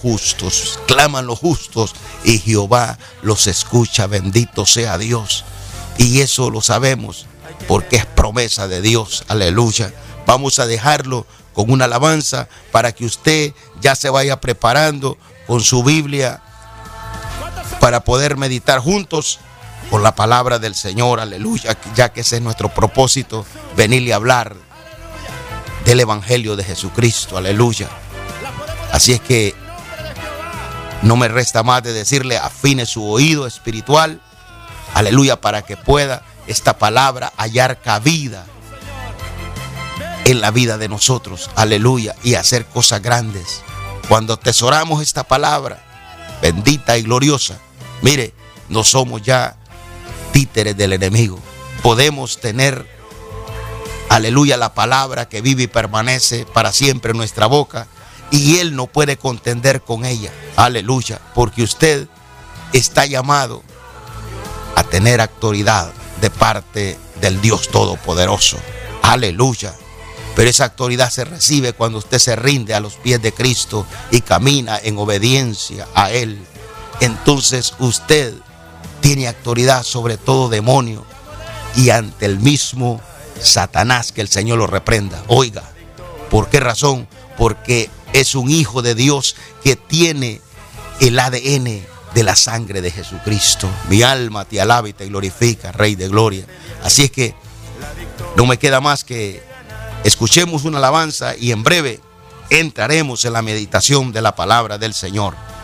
justos, claman los justos y Jehová los escucha. Bendito sea Dios. Y eso lo sabemos porque es promesa de Dios. Aleluya. Vamos a dejarlo con una alabanza para que usted ya se vaya preparando con su Biblia para poder meditar juntos con la palabra del Señor. Aleluya. Ya que ese es nuestro propósito, venirle a hablar del Evangelio de Jesucristo. Aleluya. Así es que no me resta más de decirle: afine su oído espiritual, aleluya, para que pueda esta palabra hallar cabida en la vida de nosotros, aleluya, y hacer cosas grandes. Cuando atesoramos esta palabra bendita y gloriosa, mire, no somos ya títeres del enemigo. Podemos tener, aleluya, la palabra que vive y permanece para siempre en nuestra boca, y él no puede contender con ella. Aleluya, porque usted está llamado a tener autoridad de parte del Dios Todopoderoso. Aleluya. Pero esa autoridad se recibe cuando usted se rinde a los pies de Cristo y camina en obediencia a Él. Entonces usted tiene autoridad sobre todo demonio y ante el mismo Satanás, que el Señor lo reprenda. Oiga, ¿por qué razón? Porque es un hijo de Dios que tiene el ADN de la sangre de Jesucristo. Mi alma te alaba y te glorifica, Rey de gloria. Así es que no me queda más que escuchemos una alabanza y en breve entraremos en la meditación de la palabra del Señor.